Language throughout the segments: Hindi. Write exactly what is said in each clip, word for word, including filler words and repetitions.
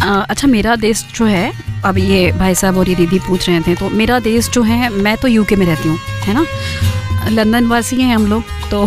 अच्छा मेरा देश जो है, अब ये भाई साहब और ये दीदी पूछ रहे थे, तो मेरा देश जो है, मैं तो यूके में रहती हूँ, है ना, लंदन वासी हैं हम लोग तो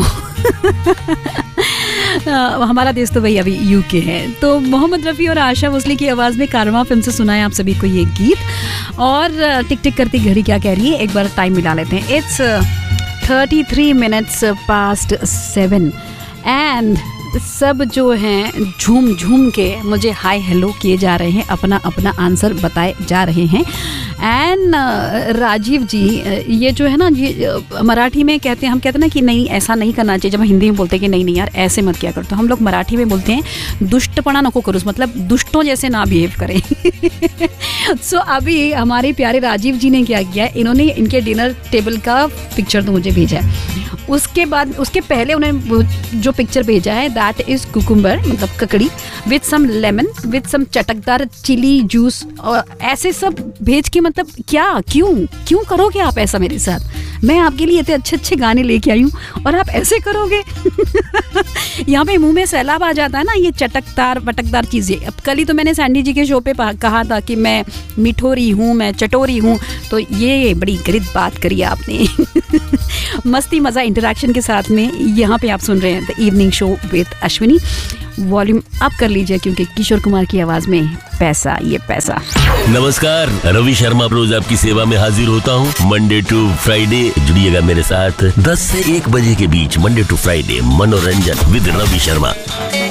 हमारा देश तो भाई अभी यूके है। तो मोहम्मद रफ़ी और आशा भोसले की आवाज़ में कारवां फिल्म से सुना है आप सभी को ये गीत। और टिक टिक करती घड़ी क्या कह रही है, एक बार टाइम मिला लेते हैं। It's thirty three minutes past seven and सब जो हैं झूम झूम के मुझे हाय हेलो किए जा रहे हैं, अपना अपना आंसर बताए जा रहे हैं। एंड राजीव जी, ये जो है ना, ये मराठी में कहते हैं, हम कहते हैं ना कि नहीं ऐसा नहीं करना चाहिए। जब हम हिंदी में बोलते हैं कि नहीं नहीं यार ऐसे मत किया करो, तो हम लोग मराठी में बोलते हैं दुष्टपना नको करो, मतलब दुष्टों जैसे ना बिहेव करें। सो so, अभी हमारे प्यारे राजीव जी ने क्या किया, इन्होंने इनके डिनर टेबल का पिक्चर तो मुझे भेजा है। उसके बाद उसके पहले उन्होंने जो पिक्चर भेजा है दैट इज कुकुम्बर, मतलब ककड़ी with some lemon with some चटकदार चिली जूस, और ऐसे सब भेज के, मतलब क्या क्यों क्यों करोगे आप ऐसा मेरे साथ? मैं आपके लिए इतने अच्छे अच्छे गाने लेके आई हूँ और आप ऐसे करोगे? यहाँ पे मुंह में सैलाब आ जाता है ना, ये चटकदार बटकदार चीज़ें। अब कल ही तो मैंने सैंडी जी के शो पे कहा था कि मैं मिठोरी हूँ, मैं चटोरी हूँ, तो ये बड़ी गलत बात करी आपने। मस्ती मज़ा इंटरेक्शन के साथ में यहाँ पे आप सुन रहे हैं the evening show with Ashwini. Volume up कर लीजिए क्योंकि किशोर कुमार की आवाज़ में पैसा, ये पैसा। नमस्कार, रवि शर्मा रोज आपकी सेवा में हाजिर होता हूँ मंडे टू फ्राइडे। जुड़िएगा मेरे साथ दस से एक बजे के बीच, मंडे टू फ्राइडे, मनोरंजन विद रवि शर्मा।